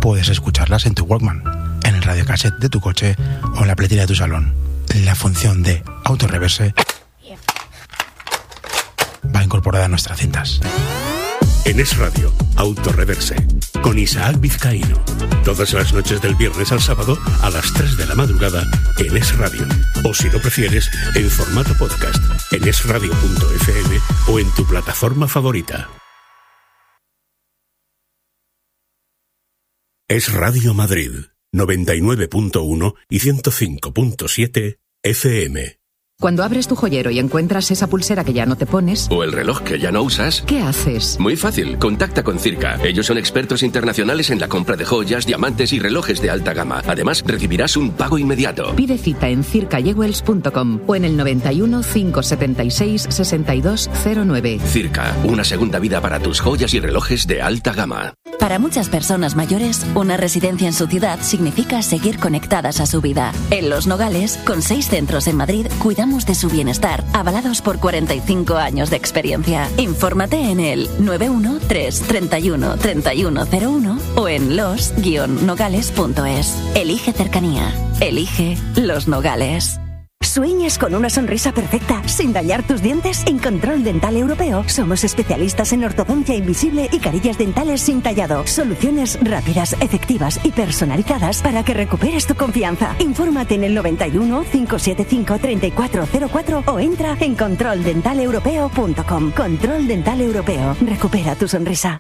puedes escucharlas en tu Walkman, en el radiocassette de tu coche o en la pletera de tu salón. La función de autorreverse va incorporada a nuestras cintas. En Es Radio, Autorreverse, con Isaac Vizcaíno. Todas las noches del viernes al sábado a las 3 de la madrugada en Es Radio. O si lo prefieres, en formato podcast, en esradio.fm o en tu plataforma favorita. Es Radio Madrid, 99.1 y 105.7 FM. Cuando abres tu joyero y encuentras esa pulsera que ya no te pones... O el reloj que ya no usas... ¿Qué haces? Muy fácil, contacta con Circa. Ellos son expertos internacionales en la compra de joyas, diamantes y relojes de alta gama. Además, recibirás un pago inmediato. Pide cita en circajewels.com o en el 91 576 6209. Circa, una segunda vida para tus joyas y relojes de alta gama. Para muchas personas mayores, una residencia en su ciudad significa seguir conectadas a su vida. En Los Nogales, con 6 centros en Madrid, cuidamos de su bienestar, avalados por 45 años de experiencia. Infórmate en el 913 31 3101 o en los-nogales.es. Elige cercanía. Elige Los Nogales. ¿Sueñas con una sonrisa perfecta sin dañar tus dientes? En Control Dental Europeo somos especialistas en ortodoncia invisible y carillas dentales sin tallado. Soluciones rápidas, efectivas y personalizadas para que recuperes tu confianza. Infórmate en el 91 575 3404 o entra en controldentaleuropeo.com. Control Dental Europeo. Recupera tu sonrisa.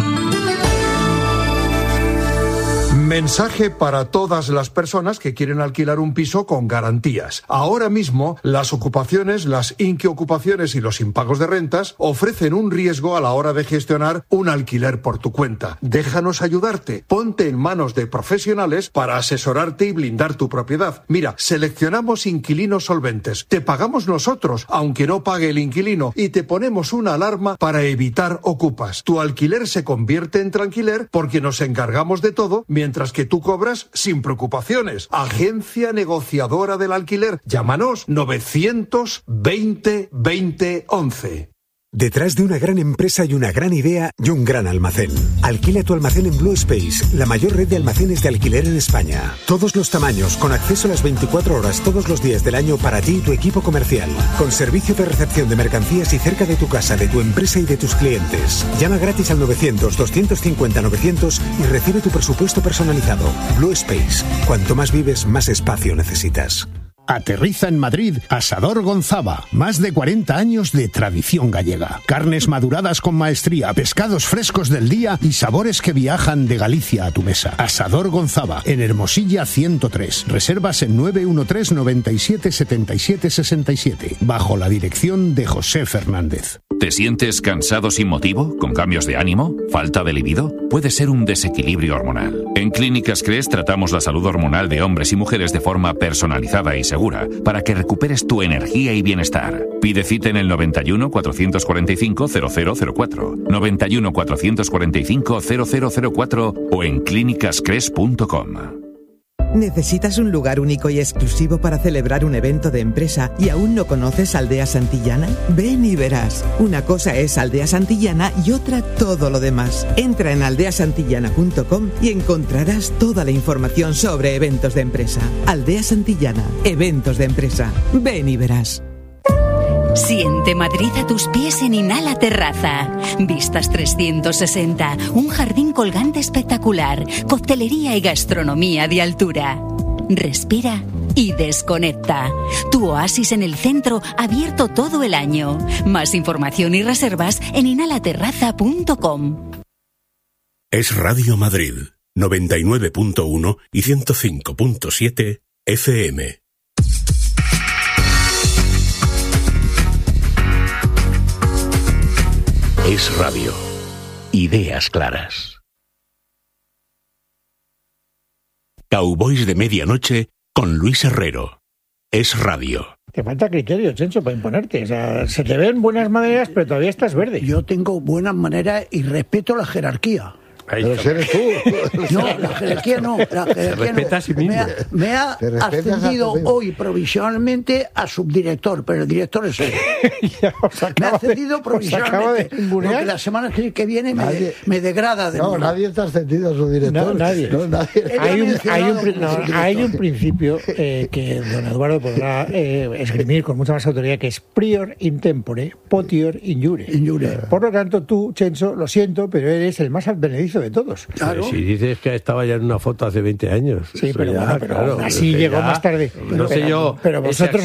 Mensaje para todas las personas que quieren alquilar un piso con garantías. Ahora mismo, las ocupaciones, las inquiocupaciones y los impagos de rentas ofrecen un riesgo a la hora de gestionar un alquiler por tu cuenta. Déjanos ayudarte. Ponte en manos de profesionales para asesorarte y blindar tu propiedad. Mira, seleccionamos inquilinos solventes. Te pagamos nosotros, aunque no pague el inquilino, y te ponemos una alarma para evitar ocupas. Tu alquiler se convierte en tranquiler porque nos encargamos de todo, mientras que tú cobras sin preocupaciones. Agencia negociadora del alquiler. Llámanos 920 20 11. Detrás de una gran empresa hay una gran idea y un gran almacén. Alquila tu almacén en Blue Space, la mayor red de almacenes de alquiler en España. Todos los tamaños, con acceso a las 24 horas todos los días del año para ti y tu equipo comercial. Con servicio de recepción de mercancías y cerca de tu casa, de tu empresa y de tus clientes. Llama gratis al 900-250-900 y recibe tu presupuesto personalizado. Blue Space. Cuanto más vives, más espacio necesitas. Aterriza en Madrid Asador Gonzava. Más de 40 años de tradición gallega. Carnes maduradas con maestría, pescados frescos del día y sabores que viajan de Galicia a tu mesa. Asador Gonzava, en Hermosilla 103. Reservas en 913 97 77 67. Bajo la dirección de José Fernández. ¿Te sientes cansado sin motivo? ¿Con cambios de ánimo? ¿Falta de libido? Puede ser un desequilibrio hormonal. En Clínicas Cres tratamos la salud hormonal de hombres y mujeres de forma personalizada y segura para que recuperes tu energía y bienestar. Pide cita en el 91 445 0004, 91 445 0004 o en clínicascres.com. ¿Necesitas un lugar único y exclusivo para celebrar un evento de empresa y aún no conoces Aldea Santillana? Ven y verás. Una cosa es Aldea Santillana y otra todo lo demás. Entra en aldeasantillana.com y encontrarás toda la información sobre eventos de empresa. Aldea Santillana, eventos de empresa. Ven y verás. Siente Madrid a tus pies en Inhala Terraza. Vistas 360, un jardín colgante espectacular, coctelería y gastronomía de altura. Respira y desconecta. Tu oasis en el centro, abierto todo el año. Más información y reservas en inhalaterraza.com. Es Radio Madrid, 99.1 y 105.7 FM. Es Radio. Ideas claras. Cowboys de Medianoche con Luis Herrero. Es Radio. Te falta criterio, Chencho, para imponerte. O sea, se te ven buenas maneras, pero todavía estás verde. Yo tengo buenas maneras y respeto la jerarquía. Pero si eres tú. No, la jerarquía no. La jerarquía no. Me ha ascendido hoy provisionalmente a subdirector, pero el director es él. Me ha ascendido provisionalmente. Porque la semana que viene me degrada de nuevo. Nadie está ascendido a subdirector. Nadie. Hay un principio que don Eduardo podrá esgrimir con mucha más autoridad, que es prior in tempore, potior in jure. Por lo tanto, tú, Chencho, lo siento, pero eres el más advenedizo de todos. Claro. Si dices que estaba ya en una foto hace 20 años. Sí, pero ya, bueno, pero claro, así llegó más tarde. No sé yo. Pero vosotros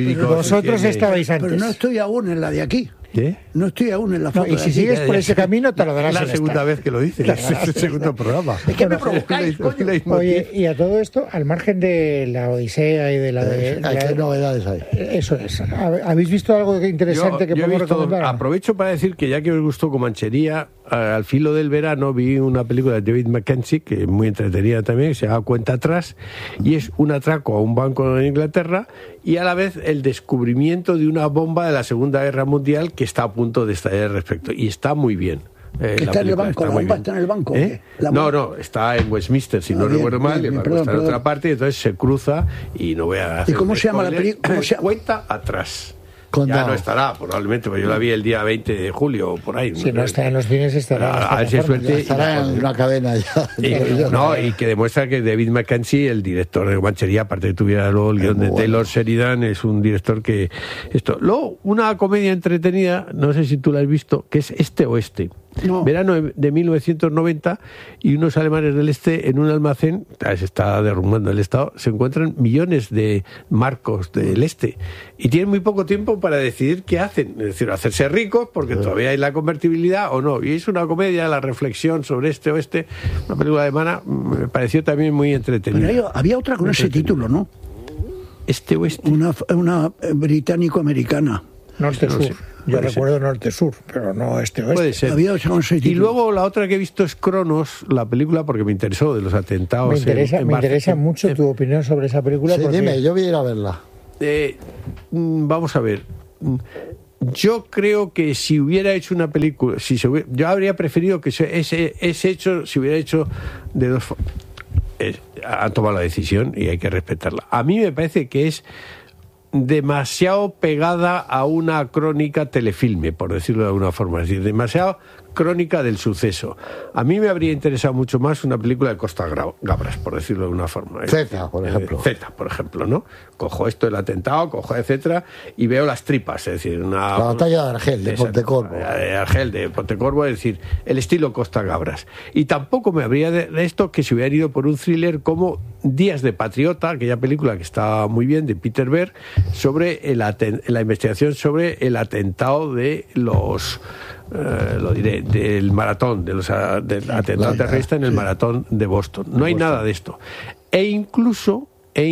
estabais antes. Pero no estoy aún en la de aquí. ¿Qué? No estoy aún en la foto. Y si sigues por ese camino, te lo darás. Es la segunda vez que lo dices. Es el segundo programa. Es que me provocáis, coño. Oye, y a todo esto, al margen de la Odisea y de la de... ¿Qué novedades hay? Eso es. ¿Habéis visto algo interesante que podemos recomendar? Aprovecho para decir que ya que os gustó Comanchería, al filo del verano vi una película de David Mackenzie, que es muy entretenida también, que se llama Cuenta Atrás, y es un atraco a un banco en Inglaterra y a la vez el descubrimiento de una bomba de la Segunda Guerra Mundial que está a punto de estallar al respecto. Y está muy bien. ¿Está en el banco? ¿La bomba está en el banco? No, está en Westminster, si no recuerdo mal, el banco está en otra parte, y entonces se cruza y no voy a hacer... ¿Y cómo se llama la película? Cuenta Atrás. Ya no estará, probablemente, porque yo la vi el día 20 de julio o por ahí. Si no está en los cines, estará. A ver si suerte. Estará en una cadena ya. Y que demuestra que David Mackenzie, el director de Comanchería, aparte de que tuviera luego el guión de Taylor Sheridan, es un director que... Luego, una comedia entretenida, no sé si tú la has visto, que es Este Oeste. No. Verano de 1990, y unos alemanes del este en un almacén, se está derrumbando el Estado, se encuentran millones de marcos del este y tienen muy poco tiempo para decidir qué hacen, es decir, hacerse ricos porque todavía hay la convertibilidad o no. Y es una comedia, la reflexión sobre este oeste, una película alemana, me pareció también muy entretenida. Pero había otra con ese título, ¿no? Este oeste. Una británico-americana. Norte-sur. Yo recuerdo norte-sur, pero no este-oeste. Puede ser. Y luego la otra que he visto es Cronos, la película, porque me interesó, de los atentados. Me interesa mucho tu opinión sobre esa película. Sí, porque... dime, yo voy a ir a verla. Vamos a ver. Yo creo que si hubiera hecho una película, yo habría preferido que ese hecho se hubiera hecho de dos formas. Han tomado la decisión y hay que respetarla. A mí me parece que es demasiado pegada a una crónica telefilme, por decirlo de alguna forma, es decir, demasiado crónica del suceso. A mí me habría interesado mucho más una película de Costa Gabras, por decirlo de alguna forma. Zeta, por ejemplo. Zeta, por ejemplo, ¿no? Cojo esto, el atentado, cojo etcétera, y veo las tripas, es decir, la batalla de Argel, de Pontecorvo. De Argel, de Pontecorvo, es decir, el estilo Costa Gabras. Y tampoco me habría de esto que se hubiera ido por un thriller como Días de Patriota, aquella película que está muy bien, de Peter Berg, sobre la investigación sobre el atentado de los... del maratón, del atentado terrorista en el maratón de Boston. No hay nada de esto. E incluso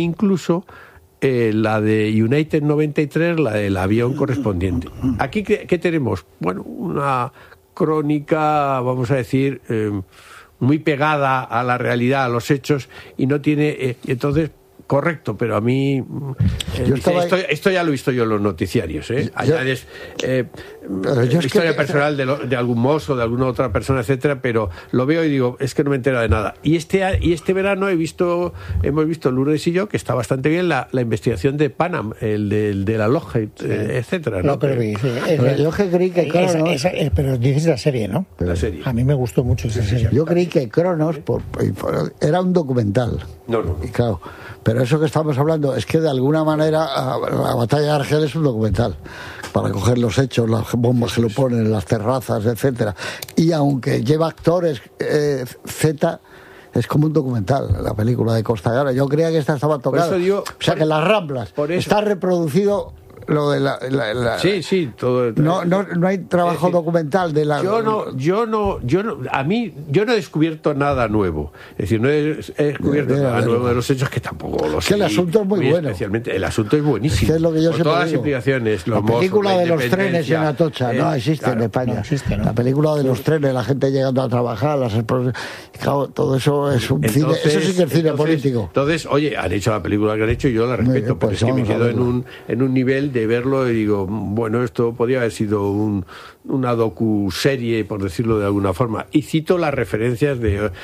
la de United 93, la del avión correspondiente. Aquí, ¿qué tenemos? Bueno, una crónica, vamos a decir, muy pegada a la realidad, a los hechos, y no tiene... entonces, correcto, pero a mí esto ya lo he visto yo en los noticiarios, añades historia personal de algún mozo, de alguna otra persona, etcétera, pero lo veo y digo, es que no me entero de nada. Y este verano hemos visto Lourdes y yo, que está bastante bien, la investigación de Panam, el de la Lockheed, etcétera, ¿no? Pero yo creí que Cronos, pero dices la serie, ¿no? La serie. A mí me gustó mucho esa serie. Yo creí que Cronos era un documental. No. Y claro, pero eso que estamos hablando es que de alguna manera la batalla de Argel es un documental para coger los hechos, las bombas que lo ponen en las terrazas, etcétera. Y aunque lleva actores Z, es como un documental, la película de Costa Gabras. Yo creía que esta estaba tocada. O sea, que las Ramblas está reproducido lo de sí, todo. No hay trabajo documental de la. Yo no he descubierto nada nuevo. Es decir, no he descubierto nada nuevo de los hechos, que tampoco lo sé. Que el asunto es muy bueno. Especialmente, el asunto es buenísimo. Es lo que yo con todas las implicaciones. La película de los trenes en Atocha no existe en España. No existe, ¿no? La película de los trenes, la gente llegando a trabajar, claro, todo eso es un cine. Eso sí que es cine político. Entonces, oye, han hecho la película que han hecho y yo la respeto, porque es que me quedo en un nivel de verlo y digo, bueno, esto podría haber sido una docuserie, por decirlo de alguna forma. Y cito las referencias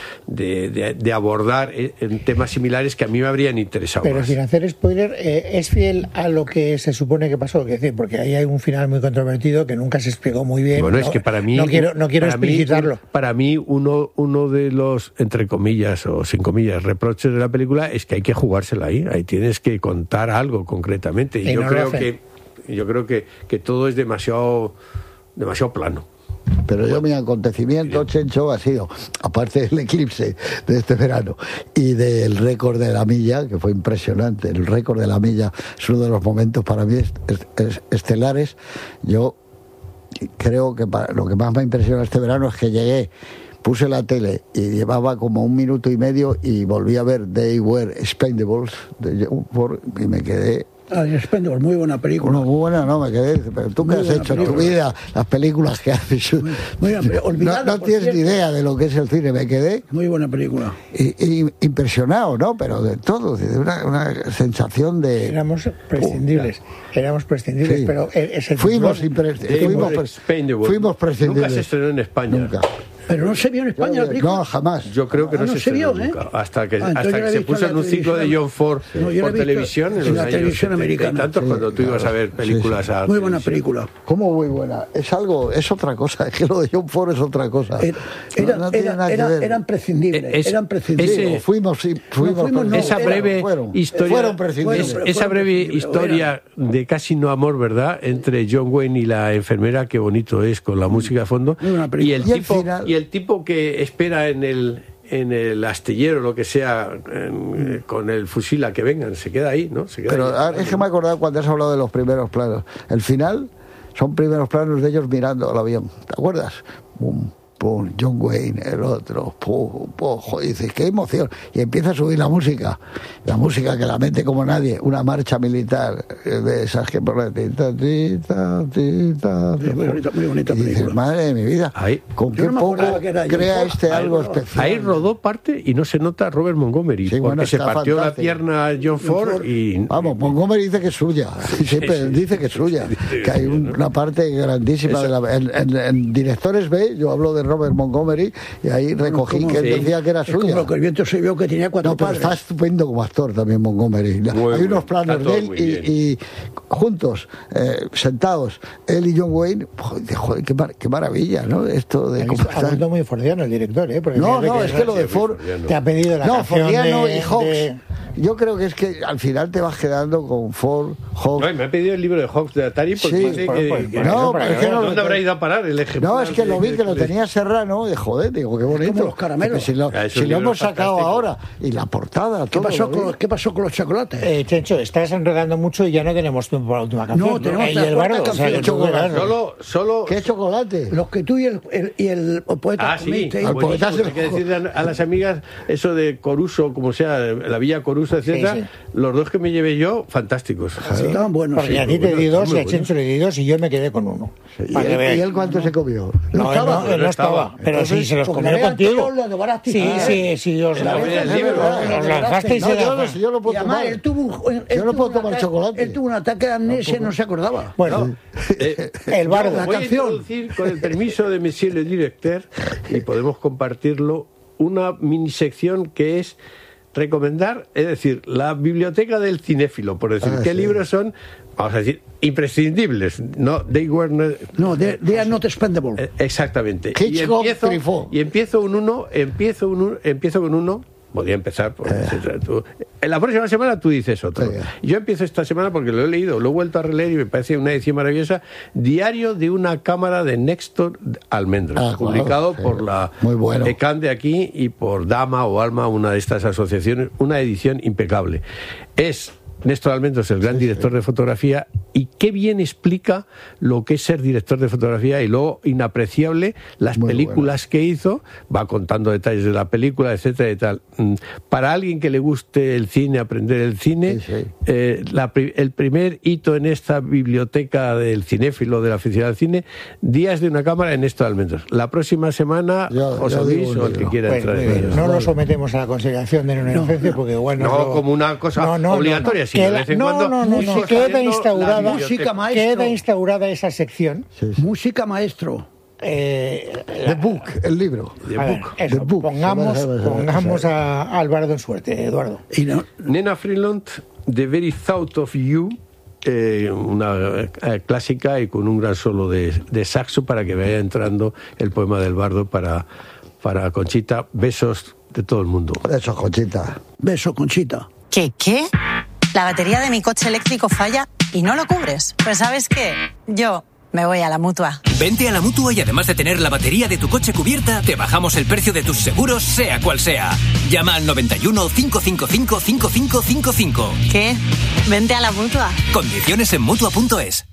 de abordar en temas similares que a mí me habrían interesado Pero más. sin hacer spoiler, ¿es fiel a lo que se supone que pasó? Es decir, porque ahí hay un final muy controvertido que nunca se explicó muy bien. Bueno, es que para mí... No quiero explicitarlo. Para mí, uno de los, entre comillas o sin comillas, reproches de la película es que hay que jugársela ahí. Ahí tienes que contar algo concretamente. Y yo creo que todo es demasiado plano. Pero mi acontecimiento, Chencho, ha sido, aparte del eclipse de este verano y del récord de la milla, que fue impresionante, el récord de la milla es uno de los momentos para mí estelares. Yo creo que lo que más me impresionó este verano es que llegué, puse la tele y llevaba como 1 minuto y medio y volví a ver They Were Expendables de John Ford y me quedé... Expendables, muy buena película. Muy buena, no, me quedé. Pero tú qué has hecho en tu vida, las películas que haces. No tienes ni idea de lo que es el cine, me quedé. Muy buena película. Y impresionado, ¿no? Pero de todo, de una sensación de. Éramos prescindibles, sí. Pero fuimos prescindibles. Nunca se estrenó en España. Nunca. Pero no se vio en España la película. No, jamás. Yo creo que no se vio nunca. Hasta que se puso en un ciclo de John Ford por televisión en la televisión americana. Tanto cuando tú ibas a ver películas a muy buena película. ¿Cómo muy buena? Es otra cosa. Es que lo de John Ford es otra cosa. Eran prescindibles. Fuimos esa breve historia. Esa breve historia de casi no amor, ¿verdad? Entre John Wayne y la enfermera, qué bonito es con la música a fondo. Y el tipo que espera en el astillero, lo que sea, con el fusil a que vengan, se queda ahí, ¿no? Es que me he acordado cuando has hablado de los primeros planos. El final son primeros planos de ellos mirando al avión. ¿Te acuerdas? Pum, pum, John Wayne, el otro, pum, pum, joder, dices, qué emoción. Y empieza a subir la música que la mete como nadie, una marcha militar de esas que pone muy bonita. Y dices, madre de mi vida, con qué poco crea algo especial. Ahí rodó parte y no se nota Robert Montgomery, porque se partió la pierna a John Ford y... Vamos, Montgomery dice que es suya, siempre dice que es suya, que hay una parte grandísima en Directores B, yo hablo de Robert Montgomery y ahí recogí que él decía que era suya. Como que el viento se vio que tenía 4 padres. Está estupendo como actor también Montgomery. Hay unos planos de él y juntos, sentados, él y John Wayne, joder, qué maravilla, ¿no? Esto de cómo está. Ha muy fordiano el director, ¿eh? Porque es que lo de Ford... Te ha pedido la canción Fordiano y Hawks. Yo creo que es que al final te vas quedando con Ford, Hawks. No, me ha pedido el libro de Hawks de Atari porque dice que ¿dónde habrá ido a parar el ejemplar? No, es que lo vi que lo tenía Serrano y joder, digo, qué bonito. Como los caramelos. Si lo hemos sacado ahora. Y la portada, ¿Qué pasó con los chocolates? Chencho, estás enredando mucho y ya no tenemos tiempo para la última canción. No, tenemos el bardo, solo ¿qué chocolate? Los que tú y el poeta comiste. Al poeta hay que decirle a las amigas eso de Coruso, como sea, la Villa Coruso, etcétera, los 2 que me llevé yo, fantásticos. Estaban buenos. Porque a ti te di 2 y a Chencho le di 2 y yo me quedé con 1. ¿Y él cuánto se comió? No estaba. Pero sí, se los comió contigo. Sí, os lanzasteis. Yo no puedo tomar. Yo no puedo tomar chocolate. Él tuvo un ataque de amnesia y no se acordaba. Bueno, el bardo. Voy a introducir, con el permiso de Monsieur le Directeur, y podemos compartirlo, una minisección que es recomendar, es decir, la biblioteca del cinéfilo, por decir, qué libros son, vamos a decir, imprescindibles. No, they are not expendable. Exactamente. Y empiezo con uno. Podría empezar en la próxima semana tú dices otro. Yo empiezo esta semana porque lo he leído, lo he vuelto a releer y me parece una edición maravillosa. Diario de una cámara de Néstor Almendros, publicado por la ECAN de aquí y por Dama o Alma, una de estas asociaciones, una edición impecable. Es Néstor Almendros, el gran director de fotografía, y qué bien explica lo que es ser director de fotografía y luego inapreciable las películas que hizo, va contando detalles de la película, etcétera y tal. Para alguien que le guste el cine, aprender el cine, el primer hito en esta biblioteca del cinéfilo, del aficionado al cine, Días de una cámara en Néstor Almendros. La próxima semana José Luis o el que quiera entrar en ello. No lo sometemos a la consideración de una inocencia porque igual como una cosa obligatoria. Que queda instaurado queda instaurada esa sección. Música maestro. The Book, el libro. The Book. Pongamos a Alvarado en suerte, Eduardo. Nena Freeland, The Very Thought of You, una clásica y con un gran solo de saxo para que vaya entrando el poema del bardo para Conchita. Besos de todo el mundo. Besos, Conchita. Beso, Conchita. ¿Qué? La batería de mi coche eléctrico falla y no lo cubres. Pues ¿sabes qué? Yo me voy a la Mutua. Vente a la Mutua y además de tener la batería de tu coche cubierta, te bajamos el precio de tus seguros, sea cual sea. Llama al 91 555 5555. ¿Qué? Vente a la Mutua. Condiciones en Mutua.es.